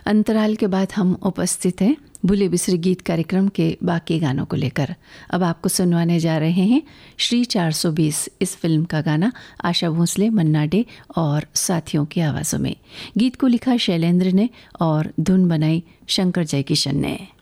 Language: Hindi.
अंतराल के बाद हम उपस्थित हैं भूले बिसरे गीत कार्यक्रम के बाकी गानों को लेकर। अब आपको सुनवाने जा रहे हैं श्री 420 इस फिल्म का गाना आशा भोसले, मन्ना डे और साथियों की आवाज़ों में। गीत को लिखा शैलेंद्र ने और धुन बनाई शंकर जयकिशन ने।